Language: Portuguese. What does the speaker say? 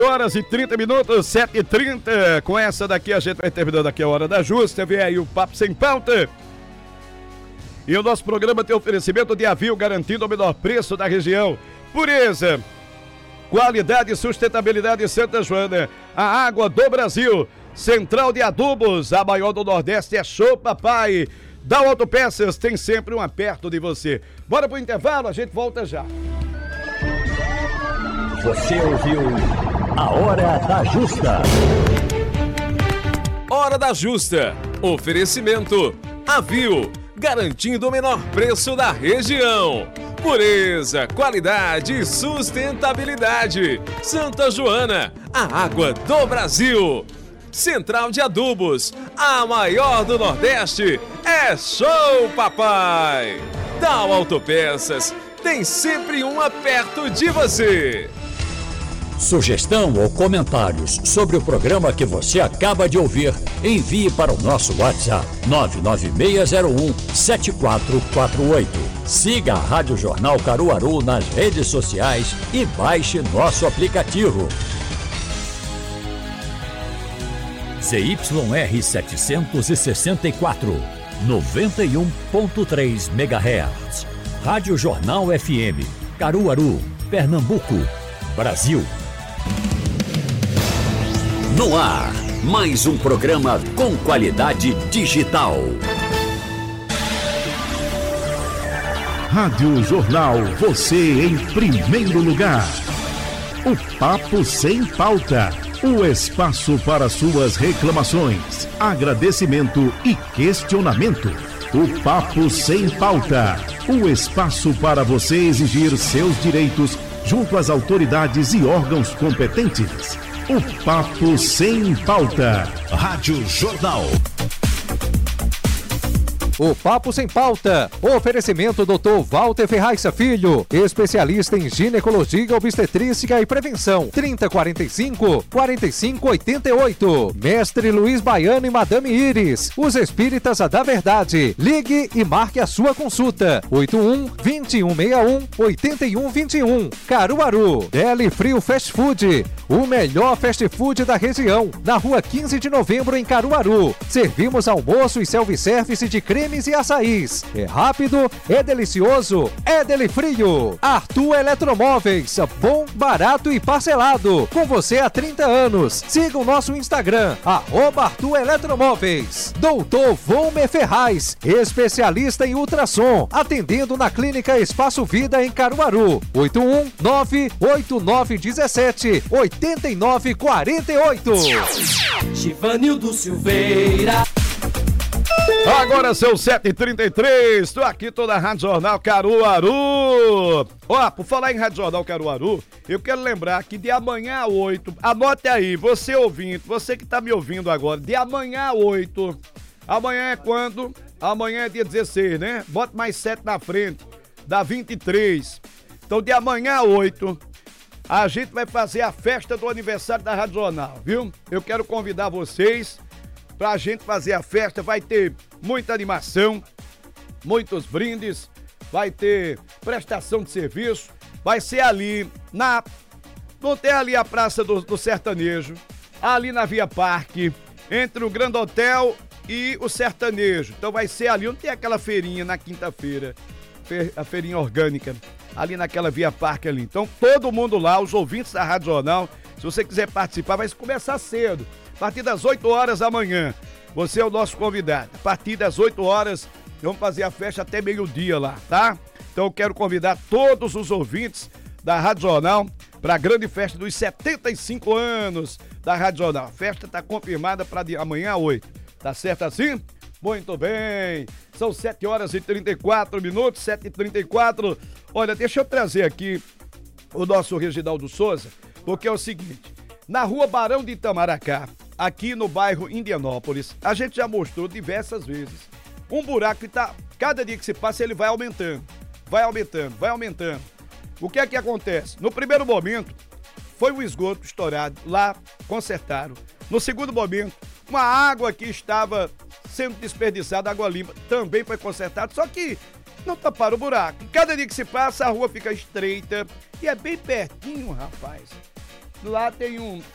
Horas e 30 minutos, 7h30. Com essa daqui a gente vai terminando aqui a Hora da Justa. Vem aí o Papo Sem Pauta. E o nosso programa tem oferecimento de Avil, garantindo o menor preço da região. Pureza, qualidade e sustentabilidade Santa Joana. A água do Brasil. Central de Adubos, a maior do Nordeste é Show Papai. Da Autopeças tem sempre um perto de você. Bora pro intervalo, a gente volta já. Você ouviu a Hora da Justa. Hora da Justa. Oferecimento Avil, garantindo o menor preço da região. Pureza, qualidade e sustentabilidade. Santa Joana, a água do Brasil. Central de Adubos, a maior do Nordeste, é Show Papai. Tal Autopeças, tem sempre uma perto de você. Sugestão ou comentários sobre o programa que você acaba de ouvir, envie para o nosso WhatsApp 996017448. Siga a Rádio Jornal Caruaru nas redes sociais e baixe nosso aplicativo. ZYR 764, 91.3 MHz. Rádio Jornal FM, Caruaru, Pernambuco, Brasil. No ar, mais um programa com qualidade digital. Rádio Jornal, você em primeiro lugar. O Papo Sem Pauta. O espaço para suas reclamações, agradecimento e questionamento. O Papo Sem Pauta. O espaço para você exigir seus direitos junto às autoridades e órgãos competentes. O Papo Sem Pauta. Rádio Jornal. O Papo Sem Pauta. Oferecimento Dr. Walter Ferraz Filho, especialista em ginecologia, obstetrícia e prevenção. 3045-4588. Mestre Luiz Baiano e Madame Iris, os espíritas da verdade. Ligue e marque a sua consulta. 81-2161-8121. Caruaru. Deli Frio Fast Food, o melhor fast food da região. Na rua 15 de novembro em Caruaru. Servimos almoço e self-service de cremes e açaís. É rápido, é delicioso, é Deli Frio. Arthur Eletromóveis, bom, barato e parcelado. Com você há 30 anos. Siga o nosso Instagram, @Arthur Eletromóveis. Doutor Volmer Ferraz, especialista em ultrassom, atendendo na Clínica Espaço Vida em Caruaru. 819-8947-8948. Givanildo Silveira. Agora são 7h33, estou aqui toda a Rádio Jornal Caruaru. Ó, por falar em Rádio Jornal Caruaru, eu quero lembrar que de amanhã a 8, anote aí, você ouvinte, você que está me ouvindo agora, de amanhã a 8, amanhã é quando? Amanhã é dia 16, né? Bota mais 7 na frente, dá 23. Então de amanhã a 8, a gente vai fazer a festa do aniversário da Rádio Jornal, viu? Eu quero convidar vocês pra gente fazer a festa. Vai ter muita animação, muitos brindes, vai ter prestação de serviço, vai ser ali não tem ali a Praça do Sertanejo, ali na Via Parque, entre o Grande Hotel e o Sertanejo. Então vai ser ali, não tem aquela feirinha na quinta-feira, a feirinha orgânica, ali naquela Via Parque ali. Então todo mundo lá, os ouvintes da Rádio Jornal, se você quiser participar, vai começar cedo. A partir das 8 horas da manhã, você é o nosso convidado. A partir das 8 horas, vamos fazer a festa até meio-dia lá, tá? Então eu quero convidar todos os ouvintes da Rádio Jornal para a grande festa dos 75 anos da Rádio Jornal. A festa está confirmada para amanhã às 8. Tá certo assim? Muito bem. São 7 horas e 34 minutos, 7h34. Olha, deixa eu trazer aqui o nosso Reginaldo Souza, porque é o seguinte, na rua Barão de Itamaracá, aqui no bairro Indianópolis, a gente já mostrou diversas vezes um buraco que tá, cada dia que se passa ele vai aumentando. O que é que acontece? No primeiro momento, foi um esgoto estourado, lá consertaram. No segundo momento, uma água que estava sendo desperdiçada, água limpa, também foi consertada, só que não taparam o buraco. E cada dia que se passa, a rua fica estreita e é bem pertinho, rapaz. Lá tem um